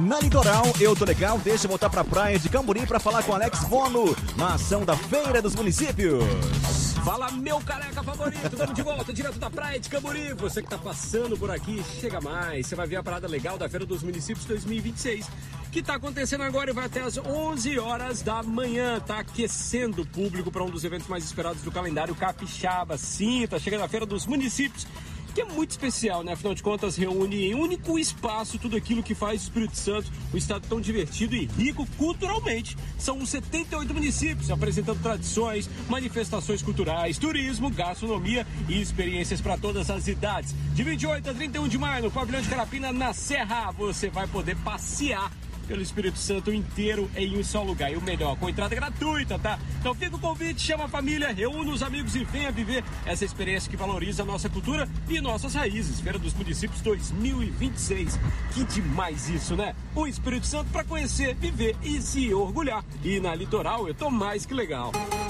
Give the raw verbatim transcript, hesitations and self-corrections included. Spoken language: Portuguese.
Na Litoral, eu tô legal, deixa eu voltar pra praia de Camburi pra falar com Alex Bono, na ação da Feira dos Municípios. Fala, meu careca favorito, vamos de volta, direto da praia de Camburi. Você que tá passando por aqui, chega mais, você vai ver a parada legal da Feira dos Municípios dois mil e vinte e seis, que tá acontecendo agora e vai até às onze horas da manhã. Tá aquecendo o público para um dos eventos mais esperados do calendário capixaba. Sim, tá chegando a Feira dos Municípios, que é muito especial, né? Afinal de contas, reúne em um único espaço tudo aquilo que faz o Espírito Santo um estado tão divertido e rico culturalmente. São setenta e oito municípios apresentando tradições, manifestações culturais, turismo, gastronomia e experiências para todas as idades. De vinte e oito a trinta e um de maio, no Pavilhão de Carapina, na Serra, você vai poder passear pelo Espírito Santo inteiro em um só lugar. E o melhor, com entrada gratuita, tá? Então fica o convite, chama a família, reúne os amigos e venha viver essa experiência que valoriza a nossa cultura e nossas raízes. Feira dos Municípios dois mil e vinte e seis. Que demais isso, né? O Espírito Santo para conhecer, viver e se orgulhar. E na Litoral eu tô mais que legal.